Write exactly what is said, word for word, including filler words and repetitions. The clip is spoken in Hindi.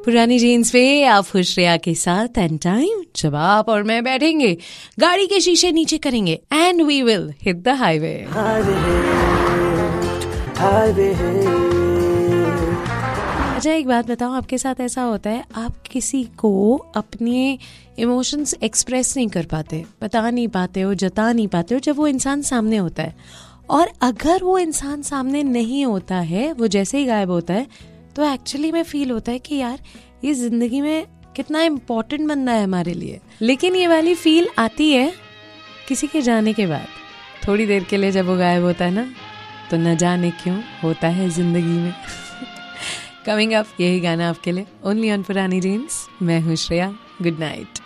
पुरानी जीन्स पे आप खुशरिया के साथ एंड टाइम जब आप और मैं बैठेंगे, गाड़ी के शीशे नीचे करेंगे and we will hit the highway. अच्छा एक बात बताओ, आपके साथ ऐसा होता है आप किसी को अपने इमोशंस एक्सप्रेस नहीं कर पाते, बता नहीं पाते हो, जता नहीं पाते हो जब वो इंसान सामने होता है, और अगर वो इंसान सामने नहीं होता है, वो जैसे ही गायब होता है, तो एक्चुअली में फील होता है कि यार ये जिंदगी में कितना इम्पोर्टेंट बंदा है हमारे लिए। लेकिन ये वाली फील आती है किसी के जाने के बाद, थोड़ी देर के लिए जब वो गायब होता है ना, तो न जाने क्यों होता है जिंदगी में। कमिंग अप यही गाना आपके लिए ओनली ऑन पुरानी जीन्स। मैं हूँ श्रेया, गुड नाइट।